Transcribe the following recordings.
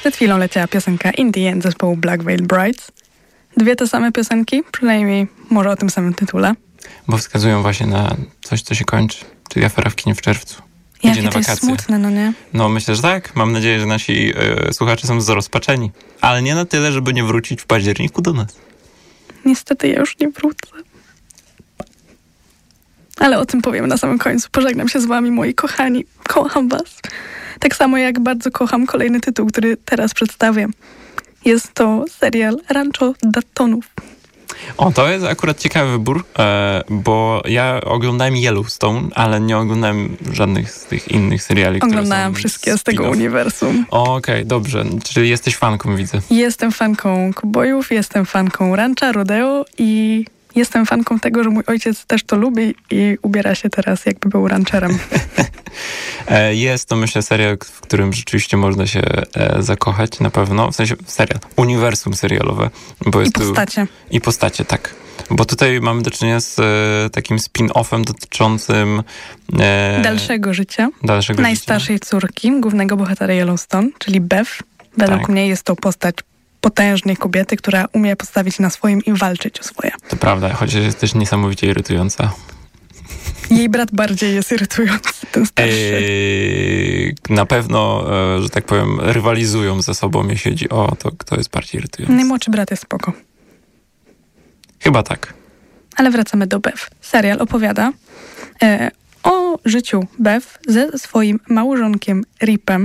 Przed chwilą leciała piosenka In the End zespołu Black Veil Brides. Dwie te same piosenki, przynajmniej może o tym samym tytule. Bo wskazują właśnie na coś, co się kończy, czyli afera w kinie w czerwcu. Jakie to jest smutne, no nie? No myślę, że tak. Mam nadzieję, że nasi słuchacze są zrozpaczeni. Ale nie na tyle, żeby nie wrócić w październiku do nas. Niestety ja już nie wrócę. Ale o tym powiem na samym końcu. Pożegnam się z wami, moi kochani. Kocham was. Tak samo jak bardzo kocham kolejny tytuł, który teraz przedstawię. Jest to serial Rancho Daytonów. O, to jest akurat ciekawy wybór, bo ja oglądałem Yellowstone, ale nie oglądałem żadnych z tych innych seriali, które Oglądałam wszystkie z tego uniwersum. Okej, dobrze. Czyli jesteś fanką, widzę. Jestem fanką kowbojów, jestem fanką rancha, rodeo i jestem fanką tego, że mój ojciec też to lubi i ubiera się teraz, jakby był rancherem. Jest to, myślę, serial, w którym rzeczywiście można się zakochać na pewno. W sensie serial, uniwersum serialowe. Bo jest postacie. I postacie, tak. Bo tutaj mamy do czynienia z takim spin-offem dotyczącym dalszego życia. Najstarszej córki głównego bohatera Yellowstone, czyli Bev. Według mnie jest to postać potężnej kobiety, która umie postawić na swoim i walczyć o swoje. To prawda, chociaż jest też niesamowicie irytująca. Jej brat bardziej jest irytujący, ten starszy. Na pewno, że tak powiem, rywalizują ze sobą, jeśli chodzi o to, kto jest bardziej irytujący. Najmłodszy brat jest spoko. Chyba tak. Ale wracamy do Bev. Serial opowiada o życiu Bev ze swoim małżonkiem Ripem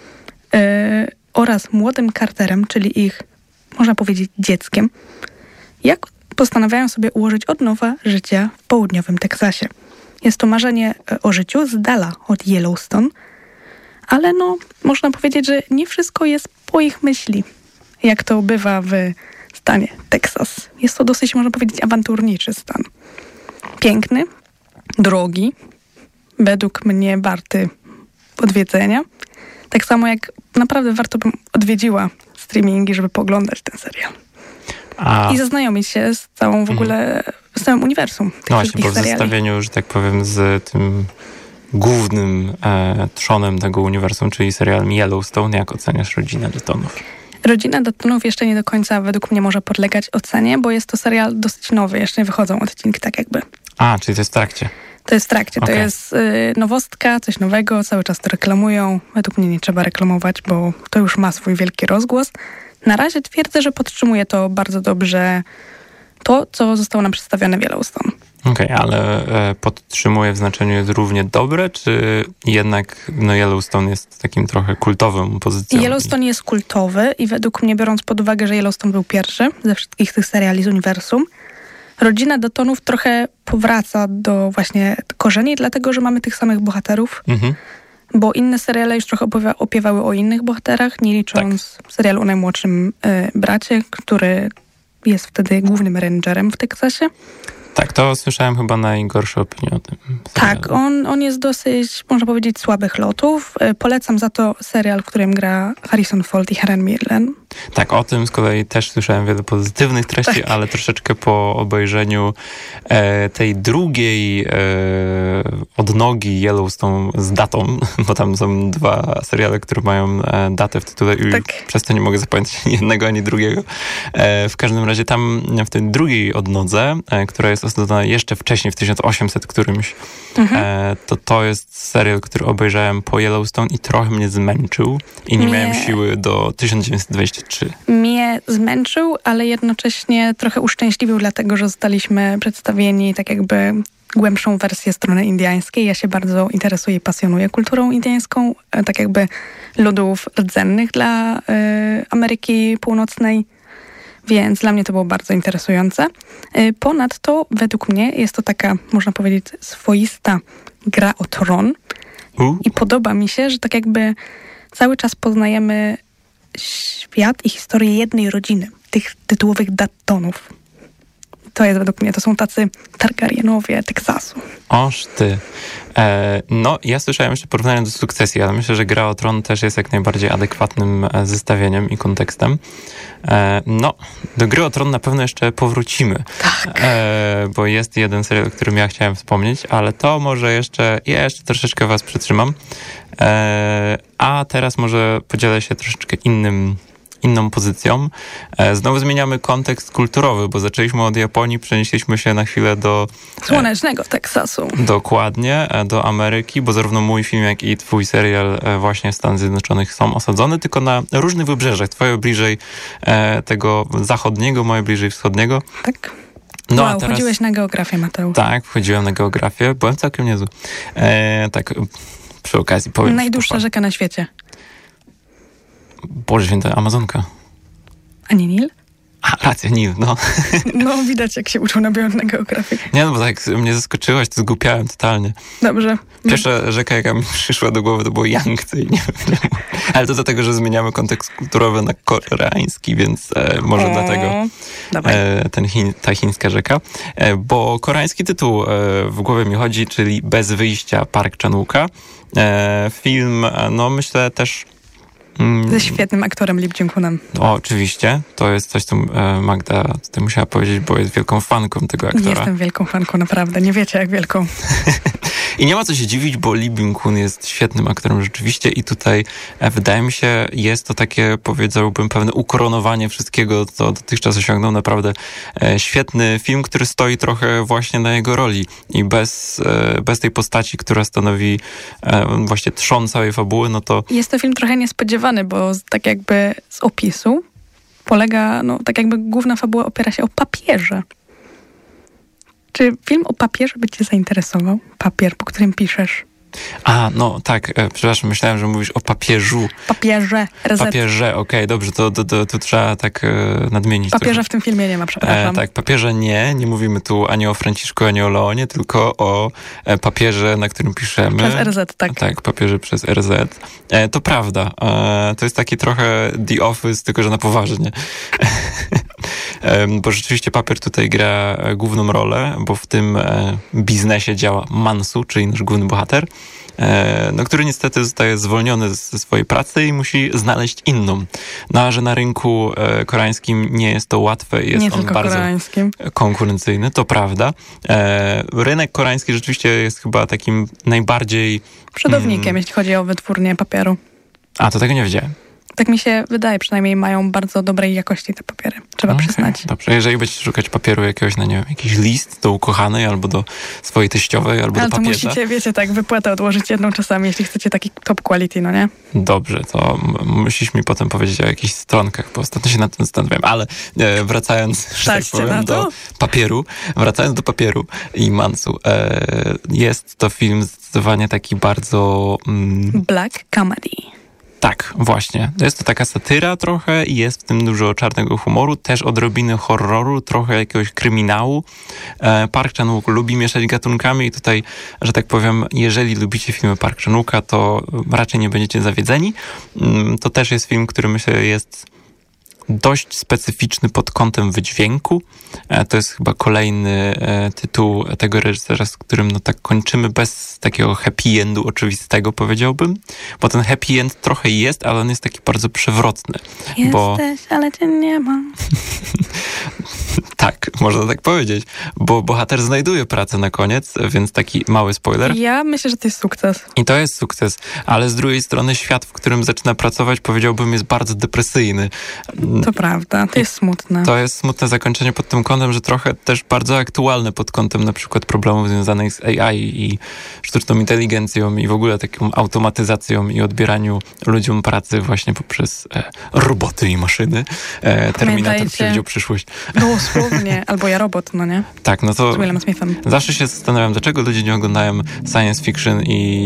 oraz młodym Carterem, czyli ich, można powiedzieć, dzieckiem, jak postanawiają sobie ułożyć od nowa życie w południowym Teksasie. Jest to marzenie o życiu z dala od Yellowstone, ale no, można powiedzieć, że nie wszystko jest po ich myśli, jak to bywa w stanie Teksas. Jest to dosyć, można powiedzieć, awanturniczy stan. Piękny, drogi, według mnie warty odwiedzenia. Tak samo jak naprawdę warto bym odwiedziła streamingi, żeby pooglądać ten serial. I zaznajomić się z całą w ogóle, z całym uniwersum tych właśnie, bo w seriali. zestawieniu, że tak powiem, z tym głównym trzonem tego uniwersum, czyli serialem Yellowstone, jak oceniasz Rodzinę Daytonów? Rodzina Daytonów jeszcze nie do końca według mnie może podlegać ocenie, bo jest to serial dosyć nowy, jeszcze nie wychodzą odcinki tak jakby. Czyli to jest w trakcie. To jest w trakcie, to jest nowostka, coś nowego, cały czas to reklamują. Według mnie nie trzeba reklamować, bo to już ma swój wielki rozgłos. Na razie twierdzę, że podtrzymuje to bardzo dobrze to, co zostało nam przedstawione w Yellowstone. Ale podtrzymuje w znaczeniu jest równie dobre, czy jednak Yellowstone jest takim trochę kultową pozycją? Yellowstone jest kultowy i według mnie, biorąc pod uwagę, że Yellowstone był pierwszy ze wszystkich tych seriali z uniwersum, Rodzina Daytonów trochę powraca do właśnie korzeni, dlatego, że mamy tych samych bohaterów, bo inne seriale już trochę opiewały o innych bohaterach, nie licząc serialu o najmłodszym bracie, który jest wtedy głównym rangerem w Teksasie. Tak, to słyszałem chyba najgorsze opinie o tym serialu. Tak, on jest dosyć, można powiedzieć, słabych lotów. Polecam za to serial, w którym gra Harrison Ford i Helen Mirren. Tak, o tym z kolei też słyszałem wiele pozytywnych treści, ale troszeczkę po obejrzeniu tej drugiej odnogi Yellowstone z datą, bo tam są dwa seriale, które mają datę w tytule i przez to nie mogę zapamiętać ani jednego, ani drugiego. W każdym razie tam w tej drugiej odnodze, która jest osadzona jeszcze wcześniej, w 1800 którymś, to jest serial, który obejrzałem po Yellowstone i trochę mnie zmęczył i nie miałem siły do 1923. Mnie zmęczył, ale jednocześnie trochę uszczęśliwił, dlatego że zostaliśmy przedstawieni tak jakby głębszą wersję strony indyjskiej. Ja się bardzo interesuję i pasjonuję kulturą indyjską, tak jakby ludów rdzennych dla Ameryki Północnej. Więc dla mnie to było bardzo interesujące. Ponadto według mnie jest to taka, można powiedzieć, swoista gra o tron. I podoba mi się, że tak jakby cały czas poznajemy świat i historię jednej rodziny, tych tytułowych Daytonów. to jest według mnie, to są tacy Targaryenowie Teksasu. Oż ty. No, ja słyszałem jeszcze porównanie do Sukcesji, ale myślę, że Gra o Tron też jest jak najbardziej adekwatnym zestawieniem i kontekstem. No, do Gry o Tron na pewno jeszcze powrócimy. Tak. Bo jest jeden serial, o którym ja chciałem wspomnieć, ale to może jeszcze troszeczkę was przytrzymam. A teraz może podzielę się troszeczkę inną pozycją. Znowu zmieniamy kontekst kulturowy, bo zaczęliśmy od Japonii, przenieśliśmy się na chwilę do Słonecznego Teksasu. Dokładnie, do Ameryki, bo zarówno mój film, jak i twój serial właśnie w Stanach Zjednoczonych są osadzone, tylko na różnych wybrzeżach. Twoje bliżej tego zachodniego, moje bliżej wschodniego. Tak. No, wow, a teraz... chodziłeś na geografię, Mateusz. Tak, wchodziłem na geografię. Byłem całkiem niezły. Tak, przy okazji powiem. Najdłuższa rzeka na świecie. Boże święte, Amazonka. A nie Nil? A, racja, Nil, no. No, widać, jak się uczył na geografii. Nie, no bo tak mnie zaskoczyłaś, to zgłupiałem totalnie. Dobrze. Pierwsza rzeka, jaka mi przyszła do głowy, to było Yangtze. Nie wiem czemu. Ale to dlatego, że zmieniamy kontekst kulturowy na koreański, więc może dlatego ta chińska rzeka. Bo koreański tytuł w głowie mi chodzi, czyli Bez wyjścia Park Chan-wooka. Film, no myślę też... Ze świetnym aktorem Lee Byung-hunem. O, oczywiście. To jest coś, co Magda tutaj musiała powiedzieć, bo jest wielką fanką tego aktora. Jestem wielką fanką, naprawdę. Nie wiecie, jak wielką. I nie ma co się dziwić, bo Lee Byung-hun jest świetnym aktorem rzeczywiście i tutaj wydaje mi się, jest to takie, powiedziałbym, pewne ukoronowanie wszystkiego, co dotychczas osiągnął. Naprawdę świetny film, który stoi trochę właśnie na jego roli i bez tej postaci, która stanowi właśnie trzon całej fabuły, no to... Jest to film trochę niespodziewany, bo tak jakby z opisu polega, no tak jakby główna fabuła opiera się o papierze. Czy film o papierze by cię zainteresował? Papier, po którym piszesz. A, no tak, przepraszam, myślałem, że mówisz o papieżu. Papierze, Papierze, okej, dobrze, to trzeba tak nadmienić. Papierza w tym filmie nie ma, przepraszam. Tak, papierze nie mówimy tu ani o Franciszku, ani o Leonie, tylko o papierze, na którym piszemy. Przez RZ, tak. Tak, papierze przez RZ. To prawda, to jest taki trochę The Office, tylko że na poważnie. Bo rzeczywiście papier tutaj gra główną rolę, bo w tym biznesie działa Mansu, czyli nasz główny bohater, no, który niestety zostaje zwolniony ze swojej pracy i musi znaleźć inną. No a że na rynku koreańskim nie jest to łatwe, jest on bardzo konkurencyjny, to prawda. Rynek koreański rzeczywiście jest chyba takim najbardziej... przodownikiem, jeśli chodzi o wytwórnię papieru. A, to tego nie wiedziałem. Tak mi się wydaje, przynajmniej mają bardzo dobrej jakości te papiery. Trzeba przyznać. Dobrze, jeżeli będziecie szukać papieru jakiegoś, no nie wiem, jakiś list do ukochanej, albo do swojej teściowej, albo do papieża. Ale to musicie, wiecie, tak, wypłatę odłożyć jedną czasami, jeśli chcecie taki top quality, no nie? Dobrze, to musisz mi potem powiedzieć o jakichś stronkach, bo ostatnio się nad tym zastanawiałem, ale wracając, że tak powiem, do papieru i Mansu, jest to film zdecydowanie taki bardzo... Black comedy. Tak, właśnie. Jest to taka satyra trochę i jest w tym dużo czarnego humoru, też odrobiny horroru, trochę jakiegoś kryminału. Park Chan-wook lubi mieszać gatunkami i tutaj, że tak powiem, jeżeli lubicie filmy Park Chan-wooka, to raczej nie będziecie zawiedzeni. To też jest film, który myślę jest dość specyficzny pod kątem wydźwięku. To jest chyba kolejny tytuł tego reżysera, z którym no tak kończymy bez takiego happy endu oczywistego, powiedziałbym. Bo ten happy end trochę jest, ale on jest taki bardzo przewrotny. Jesteś, ale cię nie ma. Tak, można tak powiedzieć. Bo bohater znajduje pracę na koniec, więc taki mały spoiler. Ja myślę, że to jest sukces. I to jest sukces, ale z drugiej strony świat, w którym zaczyna pracować, powiedziałbym, jest bardzo depresyjny. To prawda, to jest smutne. To jest smutne zakończenie pod tym kątem, że trochę też bardzo aktualne pod kątem na przykład problemów związanych z AI i sztuczną inteligencją i w ogóle taką automatyzacją i odbieraniu ludziom pracy właśnie poprzez roboty i maszyny. Terminator przewidział przyszłość. Dosłownie, albo ja robot, no nie? Tak, no to z Willem Smithem. Zawsze się zastanawiam, dlaczego ludzie nie oglądają science fiction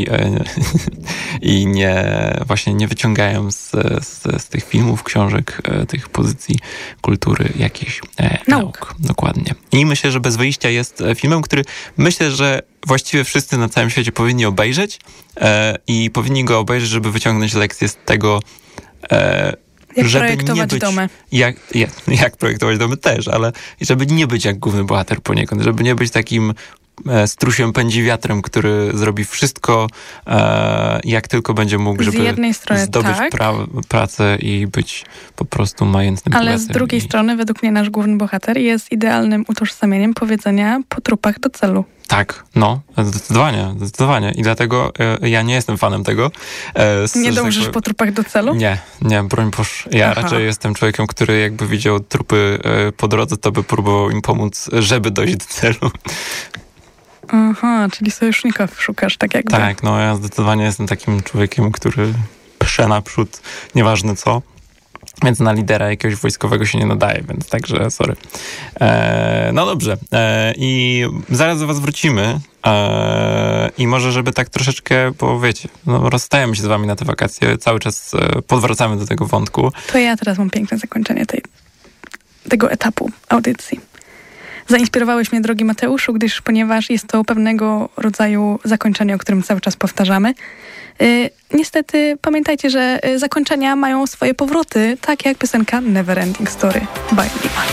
i nie wyciągają z tych filmów, książek, tych pozycji kultury jakichś nauk. Dokładnie. I myślę, że Bez wyjścia jest filmem, który myślę, że właściwie wszyscy na całym świecie powinni obejrzeć i powinni go obejrzeć, żeby wyciągnąć lekcję z tego, Jak żeby projektować nie być, domy. Jak projektować domy też, ale żeby nie być jak główny bohater poniekąd, żeby nie być takim strusiem pędzi wiatrem, który zrobi wszystko, jak tylko będzie mógł, żeby z jednej strony zdobyć tak, pracę i być po prostu majętnym ale z drugiej strony, według mnie nasz główny bohater jest idealnym utożsamieniem powiedzenia po trupach do celu. Tak, zdecydowanie. I dlatego ja nie jestem fanem tego. Nie dążysz po trupach do celu? Nie, broń Boże. Ja raczej jestem człowiekiem, który jakby widział trupy po drodze, to by próbował im pomóc, żeby dojść do celu. Aha, czyli sojuszników szukasz, tak jakby. Tak, no ja zdecydowanie jestem takim człowiekiem, który prze naprzód, nieważne co. Więc na lidera jakiegoś wojskowego się nie nadaje, więc także sorry. No dobrze. I zaraz do was wrócimy. I może, żeby tak troszeczkę, bo wiecie, no rozstajemy się z wami na te wakacje, cały czas powracamy do tego wątku. To ja teraz mam piękne zakończenie tego etapu audycji. Zainspirowałeś mnie, drogi Mateuszu, ponieważ jest to pewnego rodzaju zakończenie, o którym cały czas powtarzamy. Niestety pamiętajcie, że zakończenia mają swoje powroty, tak jak piosenka Never Ending Story by Lee.